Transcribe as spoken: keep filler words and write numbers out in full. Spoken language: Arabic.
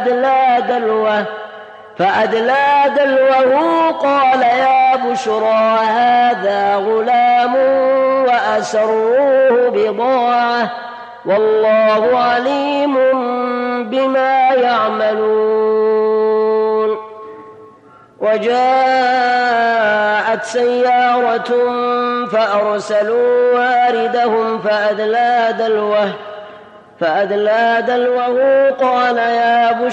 فأدلى دلوه فأدلى دلوه قال يا بشرى هذا غلام وأسروه بضاعة والله عليم بما يعملون. وجاءت سيارة فأرسلوا واردهم فأدلى دلوه فأدلى دلوه قال يا